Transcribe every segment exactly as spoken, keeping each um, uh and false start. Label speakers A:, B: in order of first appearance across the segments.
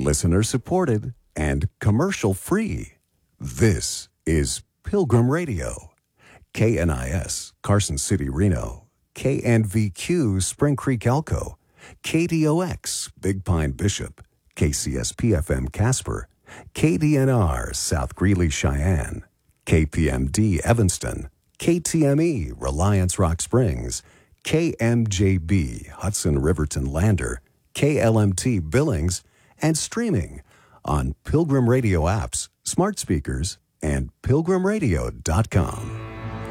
A: listener supported, and commercial free. This is Pilgrim Radio. K N I S, Carson City, Reno. K N V Q, Spring Creek, Elko. K D O X, Big Pine, Bishop. K C S P F M, Casper. K D N R, South Greeley, Cheyenne. K P M D, Evanston. K T M E, Reliance, Rock Springs. K M J B, Hudson, Riverton, Lander. K L M T, Billings. And streaming on Pilgrim Radio apps, smart speakers, and pilgrim radio dot com.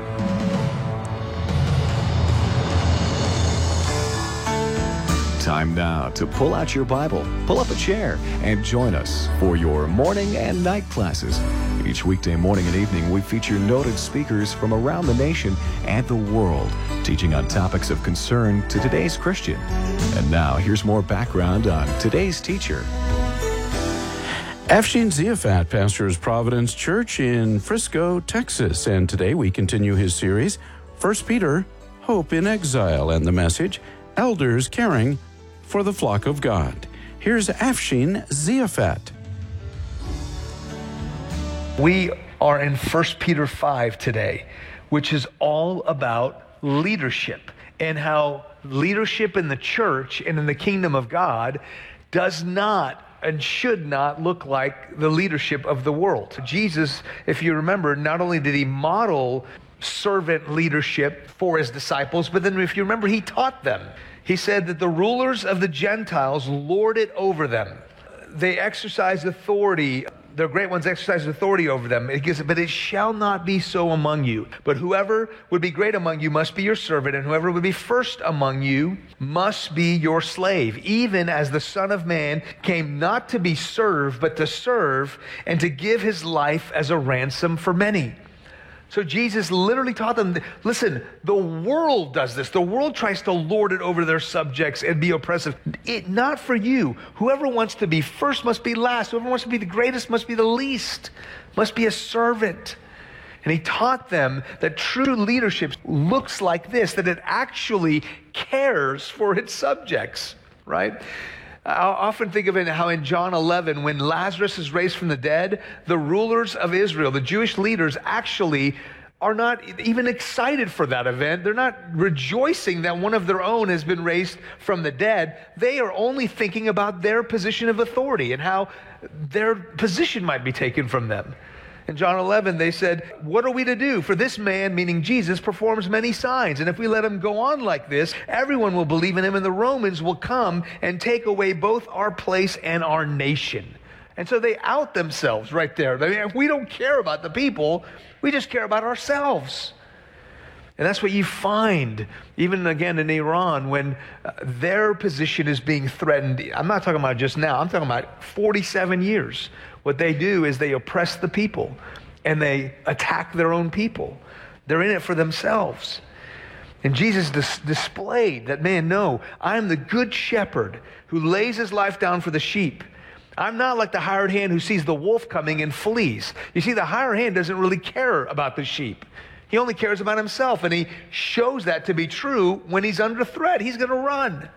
A: Time now to pull out your Bible, pull up a chair, and join us for your morning and night classes. Each weekday morning and evening, we feature noted speakers from around the nation and the world, teaching on topics of concern to today's Christian. And now, here's more background on today's teacher.
B: Afshin Ziafat pastors Providence Church in Frisco, Texas, and today we continue his series, First Peter, Hope in Exile, and the message, Elders Caring for the Flock of God. Here's Afshin Ziafat.
C: We are in First Peter five today, which is all about leadership and how leadership in the church and in the kingdom of God does not and should not look like the leadership of the world. Jesus, if you remember, not only did he model servant leadership for his disciples, but then if you remember, he taught them. He said that the rulers of the Gentiles lord it over them. They exercise authority. Their great ones exercise authority over them. It gives, but it shall not be so among you. But whoever would be great among you must be your servant, and whoever would be first among you must be your slave, even as the Son of Man came not to be served, but to serve, and to give his life as a ransom for many. So Jesus literally taught them, listen, the world does this. The world tries to lord it over their subjects and be oppressive. It, not for you. Whoever wants to be first must be last. Whoever wants to be the greatest must be the least, must be a servant. And he taught them that true leadership looks like this, that it actually cares for its subjects, right? I often think of it how in John eleven, when Lazarus is raised from the dead, the rulers of Israel, the Jewish leaders, actually are not even excited for that event. They're not rejoicing that one of their own has been raised from the dead. They are only thinking about their position of authority and how their position might be taken from them. In John eleven, they said, what are we to do? For this man, meaning Jesus, performs many signs. And if we let him go on like this, everyone will believe in him, and the Romans will come and take away both our place and our nation. And so they out themselves right there. I mean, we don't care about the people. We just care about ourselves. And that's what you find, even again in Iran, when uh, their position is being threatened. I'm not talking about just now. I'm talking about forty-seven years. What they do is they oppress the people and they attack their own people. They're in it for themselves. And Jesus dis- displayed that, man, no, I'm the good shepherd who lays his life down for the sheep. I'm not like the hired hand who sees the wolf coming and flees. You see, the hired hand doesn't really care about the sheep. He only cares about himself, and he shows that to be true when he's under threat. He's going to run.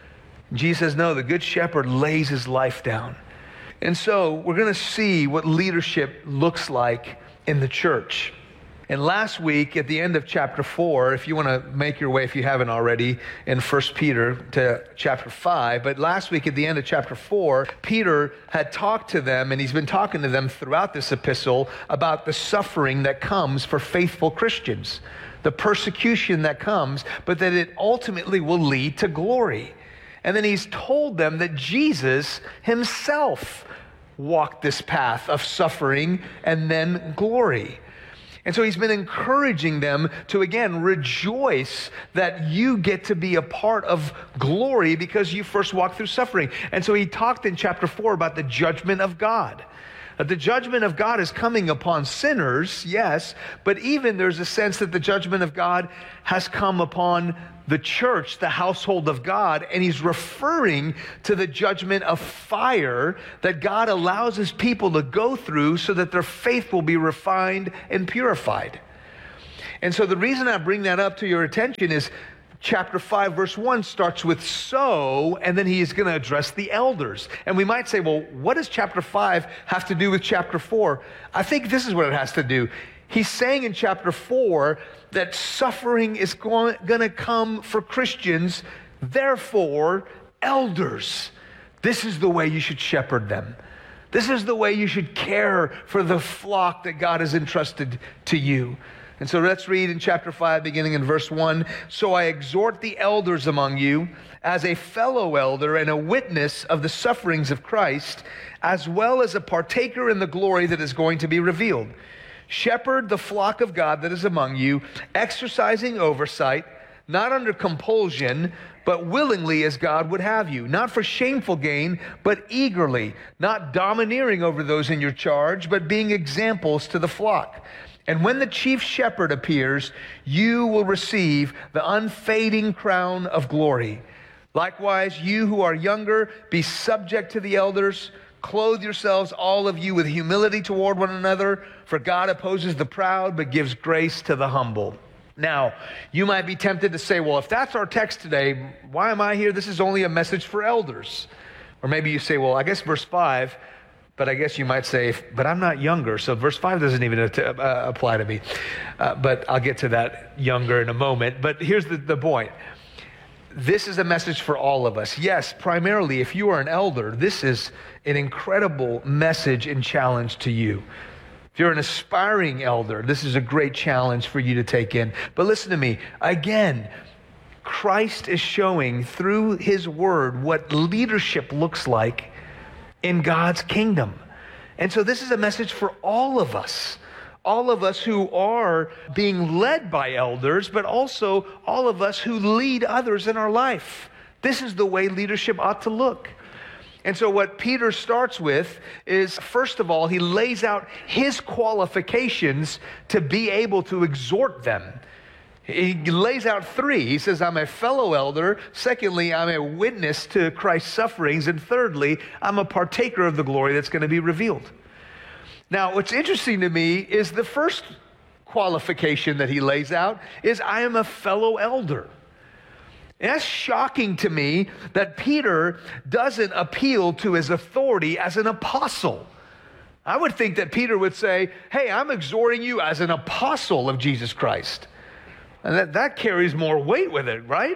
C: Jesus says, no, the good shepherd lays his life down. And so we're going to see what leadership looks like in the church. And last week at the end of chapter four, if you want to make your way, if you haven't already, in First Peter to chapter five, but last week at the end of chapter four, Peter had talked to them, and he's been talking to them throughout this epistle about the suffering that comes for faithful Christians, the persecution that comes, but that it ultimately will lead to glory. And then he's told them that Jesus himself walked this path of suffering and then glory. And so he's been encouraging them to, again, rejoice that you get to be a part of glory because you first walked through suffering. And so he talked in chapter four about the judgment of God. That the judgment of God is coming upon sinners, yes, but even there's a sense that the judgment of God has come upon the church, the household of God, and he's referring to the judgment of fire that God allows his people to go through so that their faith will be refined and purified. And so the reason I bring that up to your attention is chapter five, verse one starts with so, and then he is going to address the elders. And we might say, well, what does chapter five have to do with chapter four? I think this is what it has to do. He's saying in chapter four that suffering is going, going to come for Christians, therefore, elders. This is the way you should shepherd them. This is the way you should care for the flock that God has entrusted to you. And so let's read in chapter five, beginning in verse one. So I exhort the elders among you as a fellow elder and a witness of the sufferings of Christ, as well as a partaker in the glory that is going to be revealed. Shepherd the flock of God that is among you, exercising oversight, not under compulsion, but willingly as God would have you, not for shameful gain, but eagerly, not domineering over those in your charge, but being examples to the flock. And when the chief shepherd appears, you will receive the unfading crown of glory. Likewise, you who are younger, be subject to the elders. Clothe yourselves, all of you, with humility toward one another, for God opposes the proud, but gives grace to the humble. Now, you might be tempted to say, well, if that's our text today, why am I here? This is only a message for elders. Or maybe you say, well, I guess verse five, but I guess you might say, but I'm not younger, so verse five doesn't even uh, apply to me. Uh, but I'll get to that younger in a moment. But here's the, the point. This is a message for all of us. Yes, primarily, if you are an elder, this is an incredible message and challenge to you. If you're an aspiring elder, this is a great challenge for you to take in. But listen to me. Again, Christ is showing through his word what leadership looks like in God's kingdom. And so this is a message for all of us. All of us who are being led by elders, but also all of us who lead others in our life. This is the way leadership ought to look. And so what Peter starts with is, first of all, he lays out his qualifications to be able to exhort them. He lays out three. He says, I'm a fellow elder. Secondly, I'm a witness to Christ's sufferings. And thirdly, I'm a partaker of the glory that's going to be revealed. Now, what's interesting to me is the first qualification that he lays out is, I am a fellow elder. And that's shocking to me that Peter doesn't appeal to his authority as an apostle. I would think that Peter would say, hey, I'm exhorting you as an apostle of Jesus Christ. And that, that carries more weight with it, right?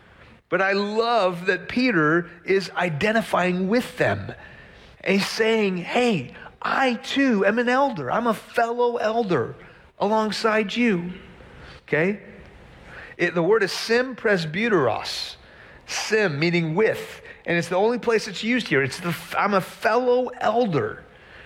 C: But I love that Peter is identifying with them. And he's saying, hey, I too am an elder. I'm a fellow elder alongside you. Okay? It, the word is sim presbyteros. Sim, meaning with. And it's the only place it's used here. It's the, I'm a fellow elder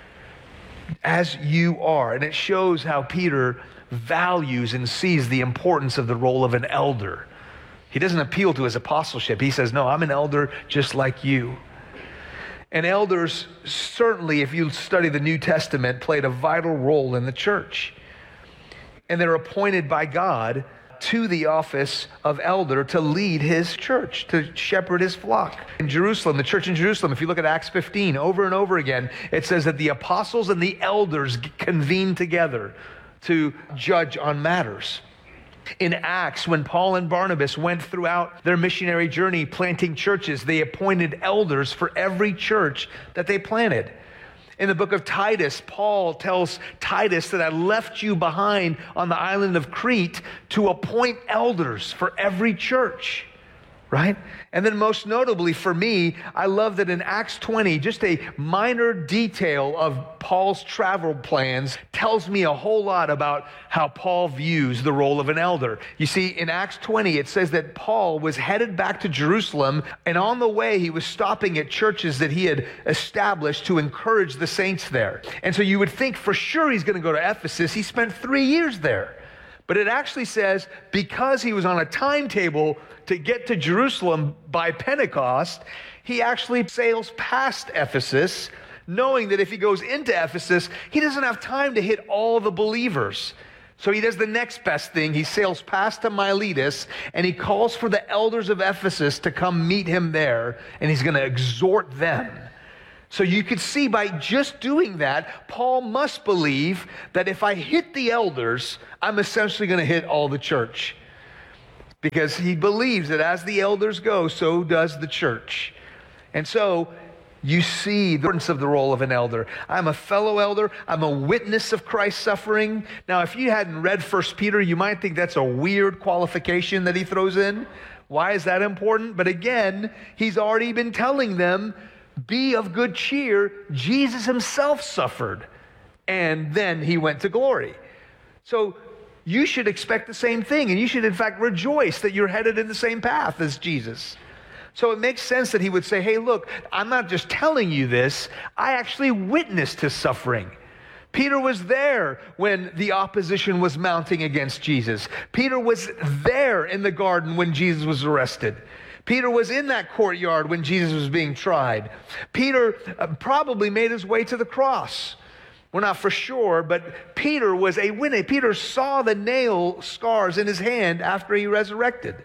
C: as you are. And it shows how Peter values and sees the importance of the role of an elder. He doesn't appeal to his apostleship. He says, no, I'm an elder just like you. And elders, certainly, if you study the New Testament, played a vital role in the church. And they're appointed by God to the office of elder to lead his church, to shepherd his flock. In Jerusalem, the church in Jerusalem, if you look at Acts fifteen, over and over again, it says that the apostles and the elders convened together to judge on matters. In Acts, when Paul and Barnabas went throughout their missionary journey planting churches, they appointed elders for every church that they planted. In the book of Titus, Paul tells Titus that I left you behind on the island of Crete to appoint elders for every church, right? And then most notably for me, I love that in Acts twenty, just a minor detail of Paul's travel plans tells me a whole lot about how Paul views the role of an elder. You see, in Acts twenty, it says that Paul was headed back to Jerusalem, and on the way, he was stopping at churches that he had established to encourage the saints there. And so you would think for sure he's going to go to Ephesus. He spent three years there. But it actually says because he was on a timetable to get to Jerusalem by Pentecost, he actually sails past Ephesus, knowing that if he goes into Ephesus, he doesn't have time to hit all the believers. So he does the next best thing. He sails past to Miletus, and he calls for the elders of Ephesus to come meet him there, and he's going to exhort them. So you could see by just doing that, Paul must believe that if I hit the elders, I'm essentially going to hit all the church. because he believes that as the elders go, so does the church. And so you see the importance of the role of an elder. I'm a fellow elder. I'm a witness of Christ's suffering. Now, if you hadn't read First Peter, you might think that's a weird qualification that he throws in. Why is that important? But again, he's already been telling them, be of good cheer. Jesus himself suffered, and then he went to glory. So you should expect the same thing, and you should, in fact, rejoice that you're headed in the same path as Jesus. So it makes sense that he would say, hey, look, I'm not just telling you this. I actually witnessed his suffering. Peter was there when the opposition was mounting against Jesus. Peter was there in the garden when Jesus was arrested. Peter was in that courtyard when Jesus was being tried. Peter uh, probably made his way to the cross. We're not for sure, but Peter was a witness. Peter saw the nail scars in his hand after he resurrected.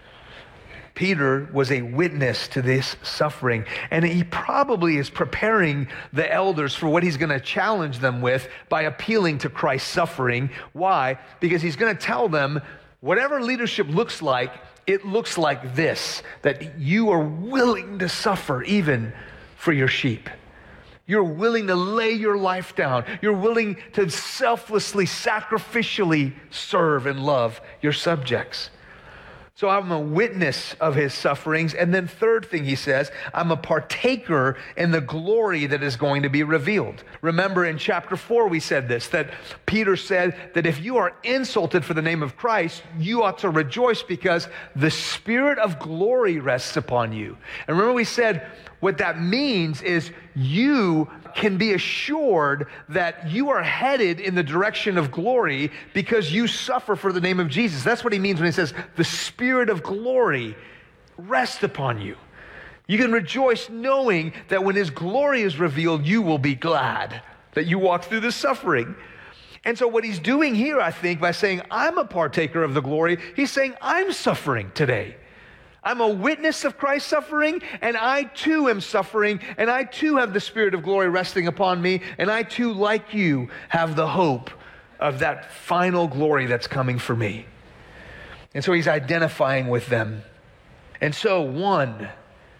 C: Peter was a witness to this suffering, and he probably is preparing the elders for what he's going to challenge them with by appealing to Christ's suffering. Why? Because he's going to tell them, whatever leadership looks like, it looks like this, that you are willing to suffer even for your sheep. You're willing to lay your life down. You're willing to selflessly, sacrificially serve and love your subjects. So I'm a witness of his sufferings. And then third thing he says, I'm a partaker in the glory that is going to be revealed. Remember in chapter four, we said this, that Peter said that if you are insulted for the name of Christ, you ought to rejoice because the Spirit of glory rests upon you. And remember we said, what that means is you can be assured that you are headed in the direction of glory because you suffer for the name of Jesus. That's what he means when he says, the Spirit of glory rests upon you. You can rejoice knowing that when his glory is revealed, you will be glad that you walked through the suffering. And so what he's doing here, I think, by saying, I'm a partaker of the glory, he's saying, I'm suffering today. I'm a witness of Christ's suffering, and I too am suffering, and I too have the Spirit of glory resting upon me, and I too, like you, have the hope of that final glory that's coming for me. And so he's identifying with them. And so, one,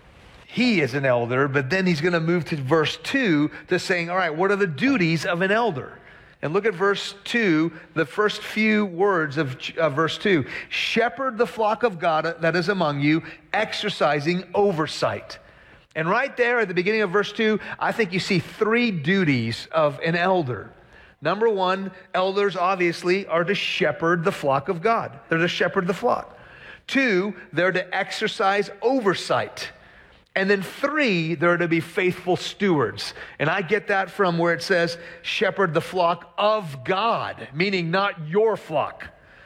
C: he is an elder, but then he's going to move to verse two to saying, all right, what are the duties of an elder? And look at verse two, the first few words of uh, verse two. Shepherd the flock of God that is among you, exercising oversight. And right there at the beginning of verse two, I think you see three duties of an elder. Number one, elders obviously are to shepherd the flock of God. They're to shepherd the flock. Two, they're to exercise oversight. And then three, they're to be faithful stewards. And I get that from where it says, shepherd the flock of God, meaning not your flock,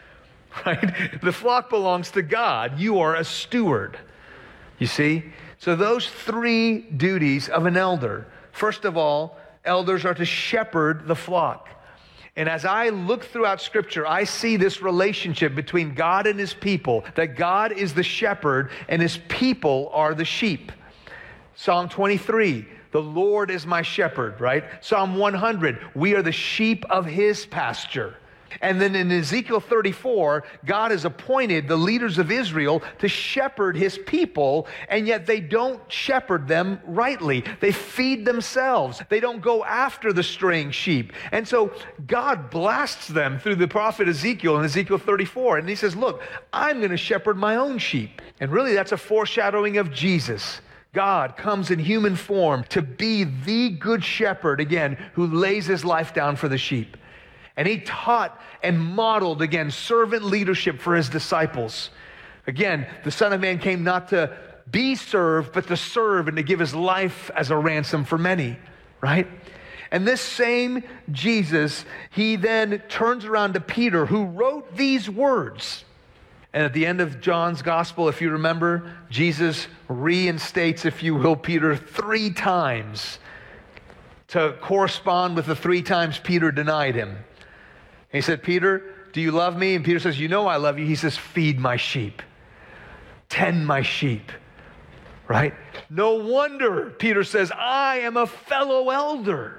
C: right? The flock belongs to God. You are a steward, you see? So those three duties of an elder. First of all, elders are to shepherd the flock. And as I look throughout Scripture, I see this relationship between God and his people, that God is the shepherd and his people are the sheep. Psalm twenty-three, the Lord is my shepherd, right? Psalm one hundred, we are the sheep of his pasture. And then in Ezekiel thirty-four, God has appointed the leaders of Israel to shepherd his people, and yet they don't shepherd them rightly. They feed themselves. They don't go after the straying sheep. And so God blasts them through the prophet Ezekiel in Ezekiel thirty-four. And he says, look, I'm going to shepherd my own sheep. And really that's a foreshadowing of Jesus. God comes in human form to be the good shepherd, again, who lays his life down for the sheep. And he taught and modeled, again, servant leadership for his disciples. Again, the Son of Man came not to be served, but to serve and to give his life as a ransom for many, right? And this same Jesus, he then turns around to Peter, who wrote these words. And at the end of John's gospel, if you remember, Jesus reinstates, if you will, Peter three times to correspond with the three times Peter denied him. And he said, Peter, do you love me? And Peter says, you know I love you. He says, feed my sheep. Tend my sheep. Right? No wonder Peter says, I am a fellow elder.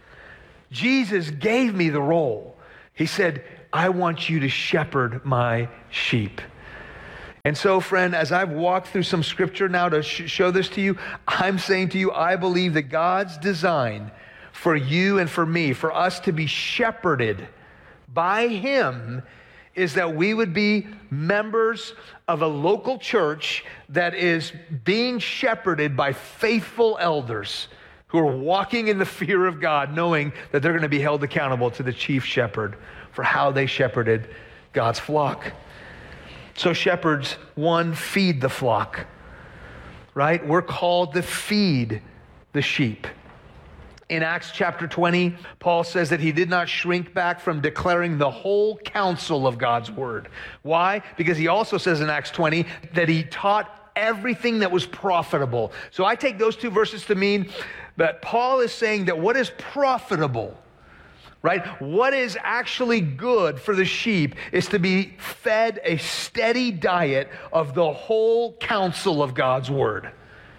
C: Jesus gave me the role. He said, I want you to shepherd my sheep. And so, friend, as I've walked through some scripture now to sh- show this to you, I'm saying to you, I believe that God's design for you and for me, for us to be shepherded by Him, is that we would be members of a local church that is being shepherded by faithful elders who are walking in the fear of God, knowing that they're going to be held accountable to the chief shepherd for how they shepherded God's flock. So shepherds, one, feed the flock, right? We're called to feed the sheep. In Acts chapter twenty, Paul says that he did not shrink back from declaring the whole counsel of God's word. Why? Because he also says in Acts twenty that he taught everything that was profitable. So I take those two verses to mean that Paul is saying that what is profitable, right? What is actually good for the sheep is to be fed a steady diet of the whole counsel of God's word.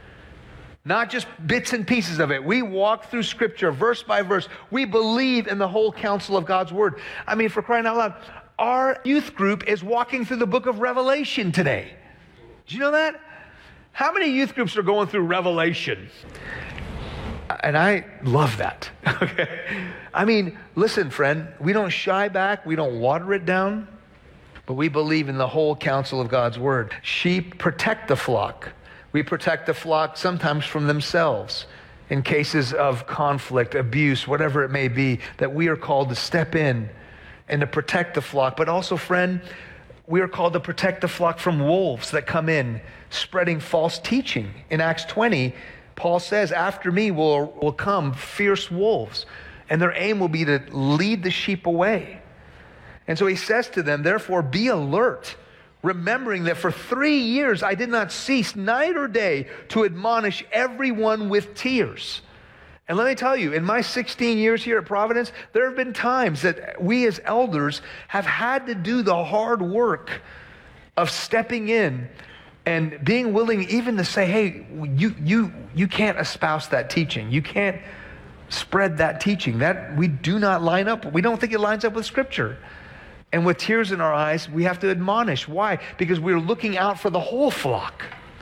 C: Not just bits and pieces of it. We walk through scripture verse by verse. We believe in the whole counsel of God's word. I mean, for crying out loud, our youth group is walking through the book of Revelation today. Did you know that? How many youth groups are going through Revelation? And I love that. Okay. I mean, listen, friend, we don't shy back. We don't water it down. But we believe in the whole counsel of God's word. Sheep protect the flock. We protect the flock sometimes from themselves in cases of conflict, abuse, whatever it may be, that we are called to step in and to protect the flock. But also, friend, we are called to protect the flock from wolves that come in spreading false teaching. In Acts twenty, Paul says, after me will, will come fierce wolves, and their aim will be to lead the sheep away. And so he says to them, therefore, be alert, remembering that for three years I did not cease night or day to admonish everyone with tears. And let me tell you, in my sixteen years here at Providence, there have been times that we as elders have had to do the hard work of stepping in and being willing even to say, hey, you you you can't espouse that teaching. You can't spread that teaching. That we do not line up. We don't think it lines up with Scripture. And with tears in our eyes, we have to admonish. Why? Because we're looking out for the whole flock.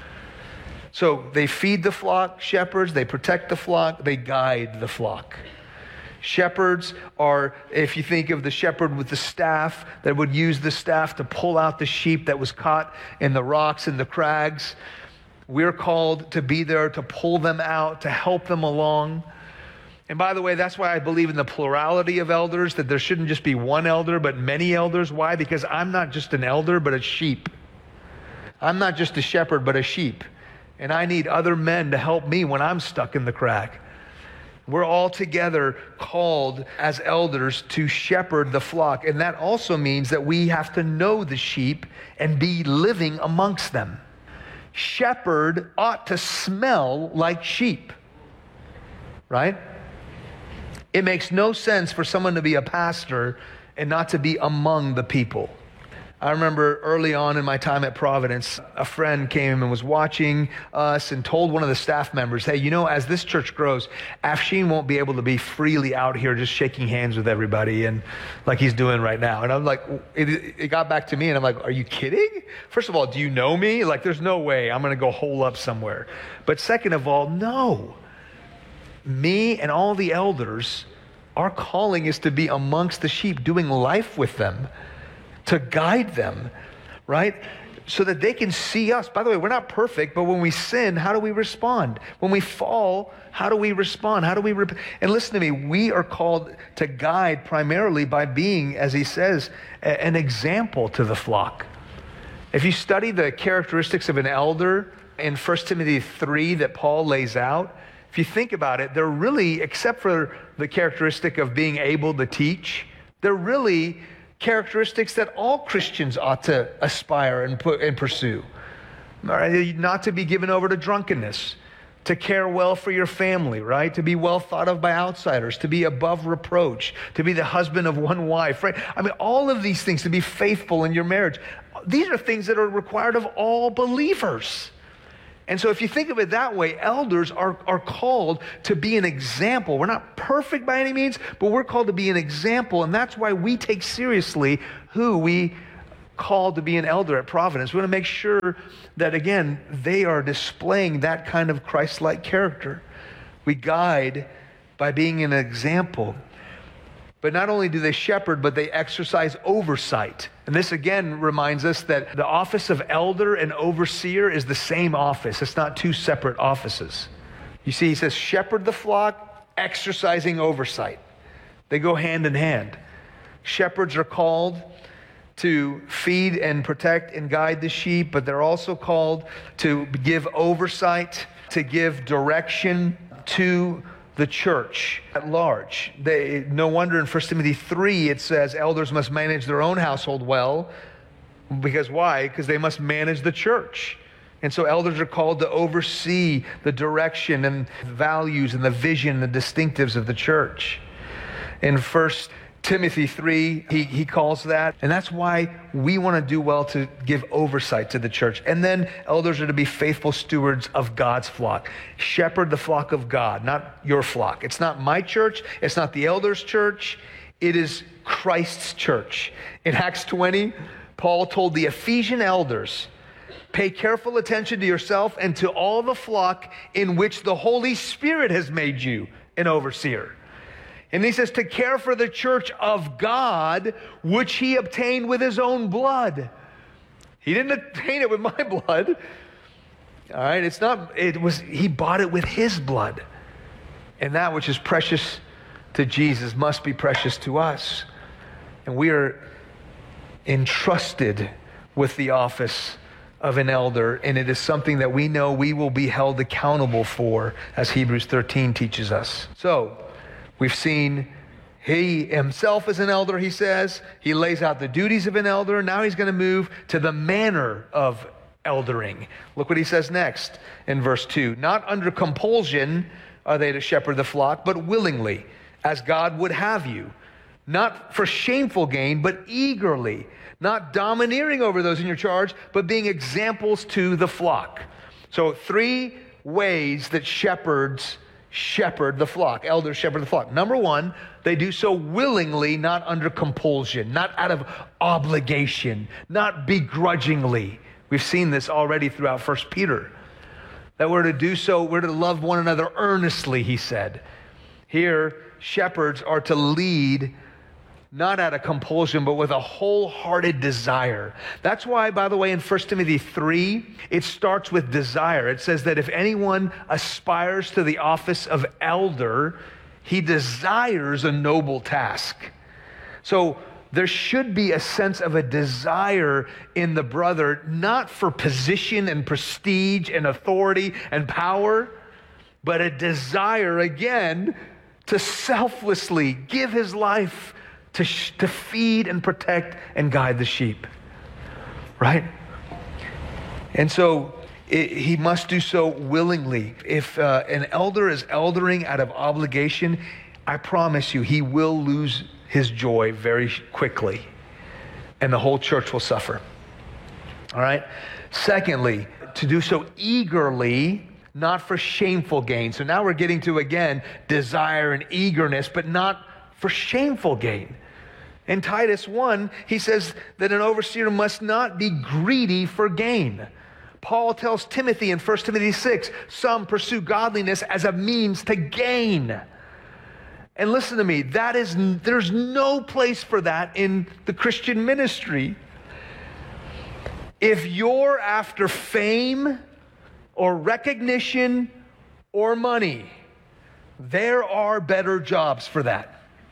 C: So they feed the flock, shepherds, they protect the flock, they guide the flock. Shepherds are, if you think of the shepherd with the staff, that would use the staff to pull out the sheep that was caught in the rocks and the crags. We're called to be there to pull them out, to help them along. And by the way, that's why I believe in the plurality of elders, that there shouldn't just be one elder, but many elders. Why? Because I'm not just an elder, but a sheep. I'm not just a shepherd, but a sheep. And I need other men to help me when I'm stuck in the crack. We're all together called as elders to shepherd the flock. And that also means that we have to know the sheep and be living amongst them. Shepherd ought to smell like sheep, right? It makes no sense for someone to be a pastor and not to be among the people. I remember early on in my time at Providence, a friend came and was watching us and told one of the staff members, hey, you know, as this church grows, Afshin won't be able to be freely out here just shaking hands with everybody and like he's doing right now. And I'm like, it, it got back to me and I'm like, are you kidding? First of all, do you know me? Like, there's no way I'm going to go hole up somewhere. But second of all, no. Me and all the elders, our calling is to be amongst the sheep, doing life with them, to guide them, right? So that they can see us. By the way, we're not perfect, but when we sin, how do we respond? When we fall, how do we respond? How do we rep- And listen to me, we are called to guide primarily by being, as he says, a- an example to the flock. If you study the characteristics of an elder in First Timothy three that Paul lays out, if you think about it, they're really, except for the characteristic of being able to teach, they're really characteristics that all Christians ought to aspire and put and pursue. All right? Not to be given over to drunkenness, to care well for your family, right? To be well thought of by outsiders, to be above reproach, to be the husband of one wife, right? I mean, all of these things, to be faithful in your marriage. These are things that are required of all believers. And so if you think of it that way, elders are, are called to be an example. We're not perfect by any means, but we're called to be an example. And that's why we take seriously who we called to be an elder at Providence. We want to make sure that, again, they are displaying that kind of Christ-like character. We guide by being an example. But not only do they shepherd, but they exercise oversight. And this again reminds us that the office of elder and overseer is the same office. It's not two separate offices. You see, he says, shepherd the flock, exercising oversight. They go hand in hand. Shepherds are called to feed and protect and guide the sheep, but they're also called to give oversight, to give direction to the church at large. They, no wonder in First Timothy three it says elders must manage their own household well. Because why? Because they must manage the church. And so elders are called to oversee the direction and values and the vision and the distinctives of the church. In First Timothy three, he, he calls that. And that's why we want to do well to give oversight to the church. And then elders are to be faithful stewards of God's flock. Shepherd the flock of God, not your flock. It's not my church. It's not the elders' church. It is Christ's church. In Acts twenty, Paul told the Ephesian elders, pay careful attention to yourself and to all the flock in which the Holy Spirit has made you an overseer. And he says to care for the church of God, which he obtained with his own blood. He didn't obtain it with my blood. All right, it's not, it was, he bought it with his blood. And that which is precious to Jesus must be precious to us. And we are entrusted with the office of an elder, and it is something that we know we will be held accountable for, as Hebrews thirteen teaches us. So, we've seen he himself is an elder, he says. He lays out the duties of an elder. Now he's going to move to the manner of eldering. Look what he says next in verse two. Not under compulsion are they to shepherd the flock, but willingly, as God would have you. Not for shameful gain, but eagerly. Not domineering over those in your charge, but being examples to the flock. So three ways that shepherds shepherd the flock, elders shepherd the flock. Number one, they do so willingly, not under compulsion, not out of obligation, not begrudgingly. We've seen this already throughout First Peter. That we're to do so, we're to love one another earnestly, he said. Here, shepherds are to lead not out of compulsion, but with a wholehearted desire. That's why, by the way, in First Timothy three, it starts with desire. It says that if anyone aspires to the office of elder, he desires a noble task. So there should be a sense of a desire in the brother, not for position and prestige and authority and power, but a desire, again, to selflessly give his life To, sh- to feed and protect and guide the sheep, right? And so it, he must do so willingly. If uh, an elder is eldering out of obligation, I promise you he will lose his joy very quickly, and the whole church will suffer. All right? Secondly, to do so eagerly, not for shameful gain. So now we're getting to, again, desire and eagerness, but not for shameful gain. In Titus one, he says that an overseer must not be greedy for gain. Paul tells Timothy in First Timothy six, some pursue godliness as a means to gain. And listen to me, that is, there's no place for that in the Christian ministry. If you're after fame or recognition or money, there are better jobs for that.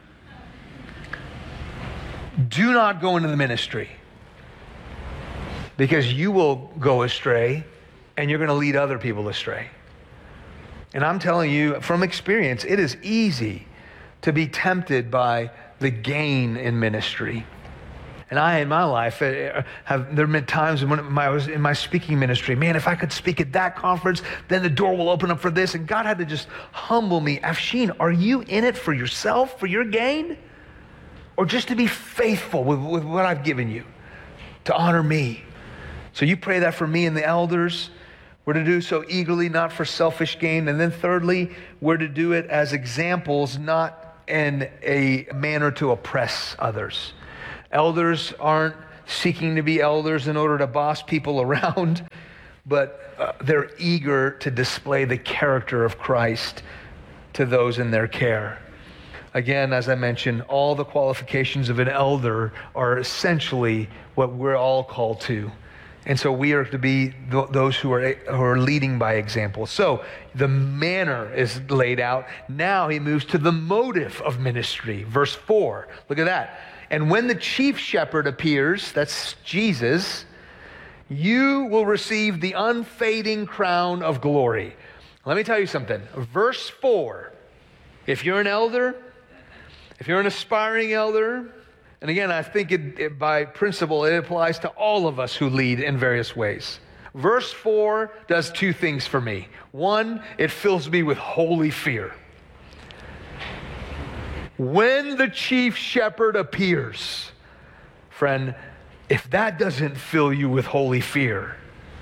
C: Do not go into the ministry, because you will go astray and you're going to lead other people astray. And I'm telling you from experience, it is easy to be tempted by the gain in ministry. And I, in my life, have there have been times when I was in my speaking ministry, man, if I could speak at that conference, then the door will open up for this. And God had to just humble me. Afshin, are you in it for yourself, for your gain? Or just to be faithful with, with what I've given you, to honor me? So you pray that for me and the elders. We're to do so eagerly, not for selfish gain. And then thirdly, we're to do it as examples, not in a manner to oppress others. Elders aren't seeking to be elders in order to boss people around, but uh, they're eager to display the character of Christ to those in their care. Again, as I mentioned, all the qualifications of an elder are essentially what we're all called to. And so we are to be th- those who are, who are leading by example. So the manner is laid out. Now he moves to the motive of ministry. Verse four, look at that. And when the chief shepherd appears, that's Jesus, you will receive the unfading crown of glory. Let me tell you something. Verse four, if you're an elder, if you're an aspiring elder, and again, I think it, it, by principle, it applies to all of us who lead in various ways. Verse four does two things for me. One, it fills me with holy fear. When the chief shepherd appears, friend, if that doesn't fill you with holy fear,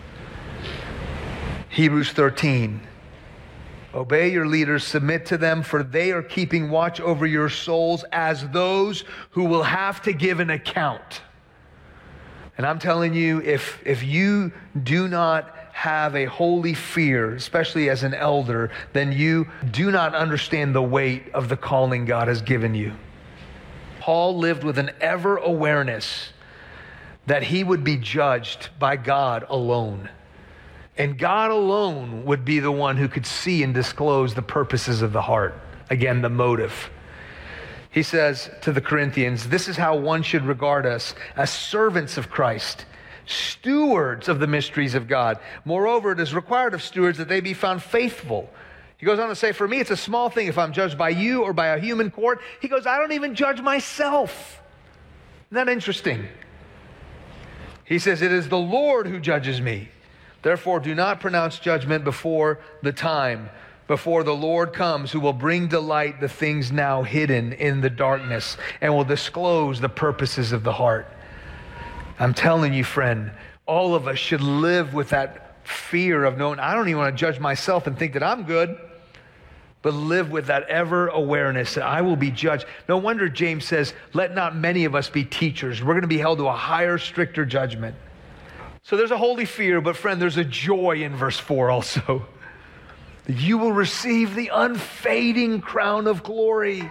C: Hebrews thirteen, obey your leaders, submit to them, for they are keeping watch over your souls as those who will have to give an account. And I'm telling you, if, if you do not have a holy fear, especially as an elder, then you do not understand the weight of the calling God has given you. Paul lived with an ever awareness that he would be judged by God alone. And God alone would be the one who could see and disclose the purposes of the heart. Again, the motive. He says to the Corinthians, this is how one should regard us as servants of Christ, stewards of the mysteries of God. Moreover, it is required of stewards that they be found faithful. He goes on to say, for me, it's a small thing if I'm judged by you or by a human court. He goes, I don't even judge myself. Isn't that interesting? He says, it is the Lord who judges me. Therefore, do not pronounce judgment before the time, before the Lord comes, who will bring to light the things now hidden in the darkness and will disclose the purposes of the heart. I'm telling you, friend, all of us should live with that fear of knowing, I don't even want to judge myself and think that I'm good, but live with that ever awareness that I will be judged. No wonder James says, let not many of us be teachers. We're going to be held to a higher, stricter judgment. So there's a holy fear, but friend, there's a joy in verse four also. You will receive the unfading crown of glory.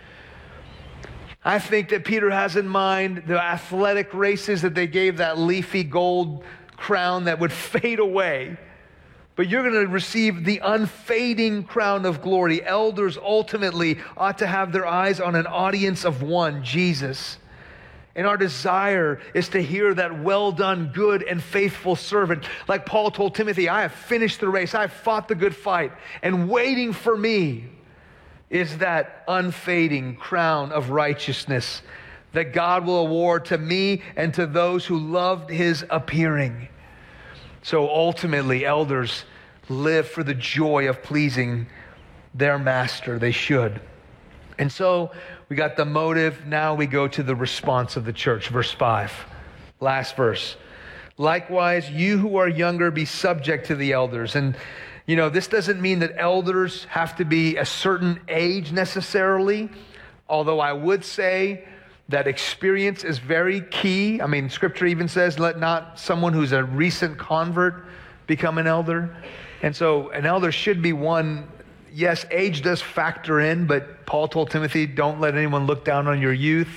C: I think that Peter has in mind the athletic races that they gave that leafy gold crown that would fade away. But you're going to receive the unfading crown of glory. Elders ultimately ought to have their eyes on an audience of one, Jesus. And our desire is to hear that well done, good and faithful servant. Like Paul told Timothy, I have finished the race. I have fought the good fight. And waiting for me is that unfading crown of righteousness that God will award to me and to those who loved his appearing. So ultimately, elders live for the joy of pleasing their master. They should. And so we got the motive. Now we go to the response of the church. Verse five, last verse. Likewise, you who are younger, be subject to the elders. And, you know, this doesn't mean that elders have to be a certain age necessarily, although I would say that experience is very key. I mean, Scripture even says, let not someone who's a recent convert become an elder. And so an elder should be one. Yes, age does factor in, but Paul told Timothy, don't let anyone look down on your youth.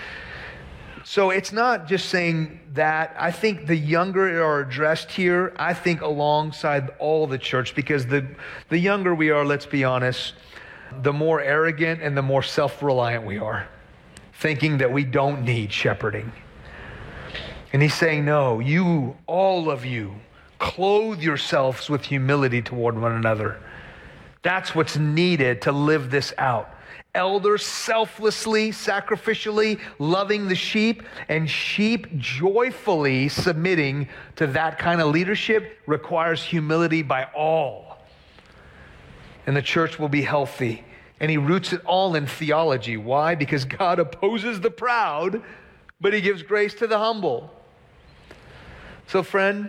C: So it's not just saying that. I think the younger are addressed here, I think alongside all the church, because the, the younger we are, let's be honest, the more arrogant and the more self-reliant we are, thinking that we don't need shepherding. And he's saying, no, you, all of you, clothe yourselves with humility toward one another. That's what's needed to live this out. Elders selflessly, sacrificially loving the sheep, and sheep joyfully submitting to that kind of leadership requires humility by all. And the church will be healthy. And he roots it all in theology. Why? Because God opposes the proud, but he gives grace to the humble. So friend,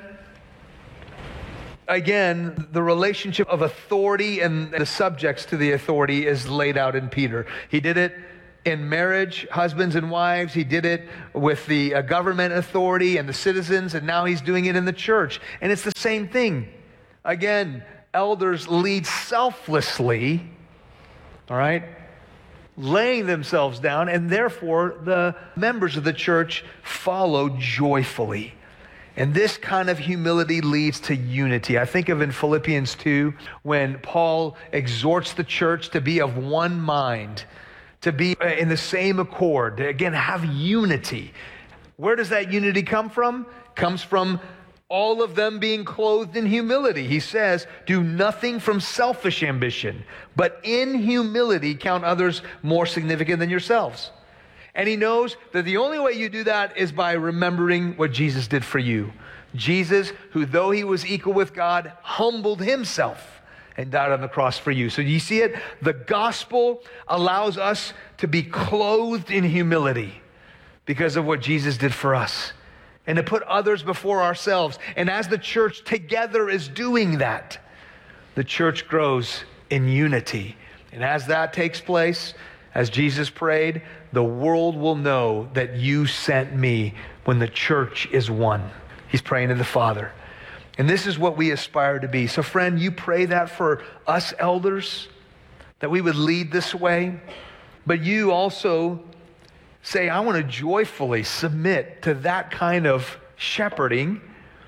C: again, the relationship of authority and the subjects to the authority is laid out in Peter. He did it in marriage, husbands and wives. He did it with the uh, government authority and the citizens, and now he's doing it in the church. And it's the same thing. Again, elders lead selflessly, all right, laying themselves down, and therefore the members of the church follow joyfully. And this kind of humility leads to unity. I think of in Philippians two, when Paul exhorts the church to be of one mind, to be in the same accord, to again have unity. Where does that unity come from? Comes from all of them being clothed in humility. He says, do nothing from selfish ambition, but in humility count others more significant than yourselves. And he knows that the only way you do that is by remembering what Jesus did for you. Jesus, who though he was equal with God, humbled himself and died on the cross for you. So you see it? The gospel allows us to be clothed in humility because of what Jesus did for us, and to put others before ourselves. And as the church together is doing that, the church grows in unity. And as that takes place, as Jesus prayed, the world will know that you sent me when the church is one. He's praying to the Father. And this is what we aspire to be. So friend, you pray that for us elders, that we would lead this way. But you also say, I want to joyfully submit to that kind of shepherding.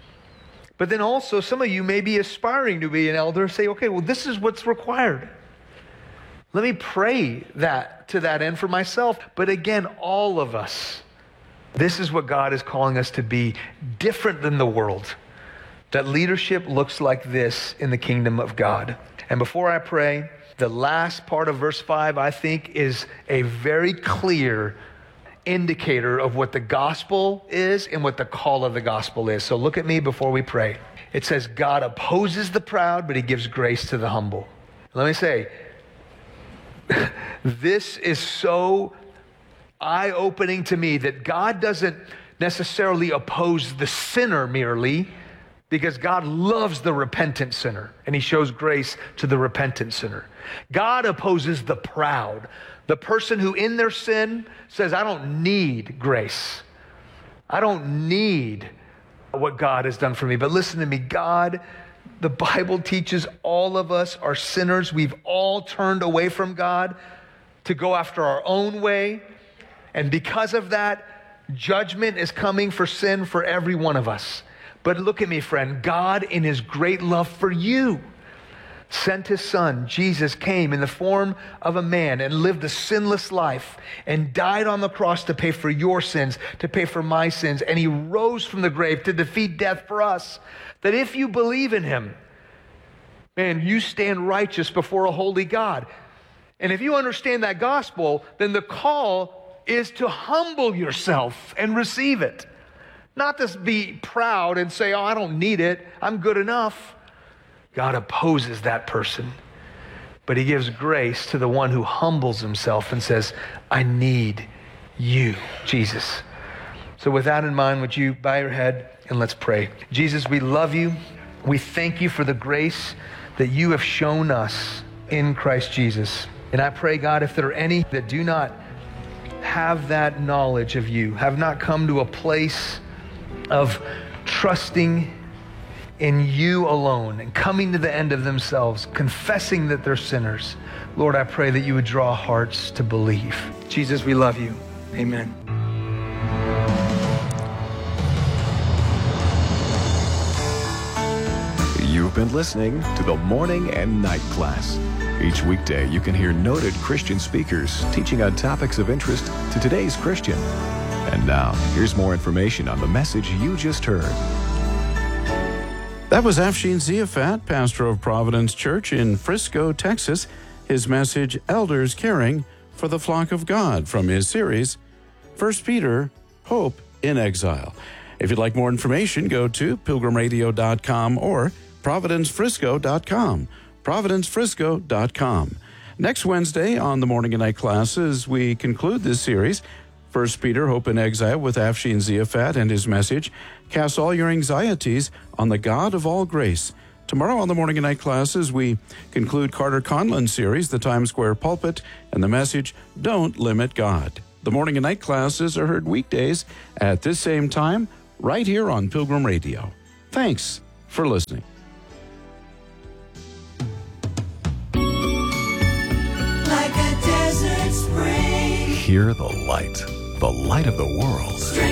C: But then also, some of you may be aspiring to be an elder. Say, okay, well, this is what's required. Let me pray that to that end for myself. But again, all of us, this is what God is calling us to be, different than the world. That leadership looks like this in the kingdom of God. And before I pray, the last part of verse five, I think, is a very clear indicator of what the gospel is and what the call of the gospel is. So look at me before we pray. It says, God opposes the proud, but he gives grace to the humble. Let me say, this is so eye-opening to me that God doesn't necessarily oppose the sinner merely, because God loves the repentant sinner, and he shows grace to the repentant sinner. God opposes the proud, the person who in their sin says, I don't need grace. I don't need what God has done for me. But listen to me, God, the Bible teaches all of us are sinners. We've all turned away from God to go after our own way. And because of that, judgment is coming for sin for every one of us. But look at me, friend. God, in his great love for you, sent his son. Jesus came in the form of a man and lived a sinless life and died on the cross to pay for your sins, to pay for my sins. And he rose from the grave to defeat death for us. That if you believe in him, man, you stand righteous before a holy God. And if you understand that gospel, then the call is to humble yourself and receive it. Not to be proud and say, oh, I don't need it. I'm good enough. God opposes that person. But he gives grace to the one who humbles himself and says, I need you, Jesus. So with that in mind, would you bow your head and let's pray. Jesus, we love you. We thank you for the grace that you have shown us in Christ Jesus. And I pray, God, if there are any that do not have that knowledge of you, have not come to a place of trusting in you alone and coming to the end of themselves, confessing that they're sinners. Lord, I pray that you would draw hearts to believe. Jesus, we love you. Amen.
A: You've been listening to the Morning and Night Class. Each weekday, you can hear noted Christian speakers teaching on topics of interest to today's Christian. And now, here's more information on the message you just heard.
B: That was Afshin Ziafat, pastor of Providence Church in Frisco, Texas. His message, Elders Caring for the Flock of God, from his series, First Peter, Hope in Exile. If you'd like more information, go to pilgrim radio dot com or providence frisco dot com. providence frisco dot com. Next Wednesday on the Morning and Night classes, we conclude this series, First Peter, Hope in Exile, with Afshin Ziafat and his message, Cast all your anxieties on the God of all grace, Tomorrow on the morning and night classes, we conclude Carter Conlon's series, The Times Square Pulpit, and the message, Don't Limit God. The morning and night classes are heard weekdays at this same time, right here on Pilgrim Radio. Thanks for listening.
D: Like a desert spring.
A: Hear the light, the light of the world.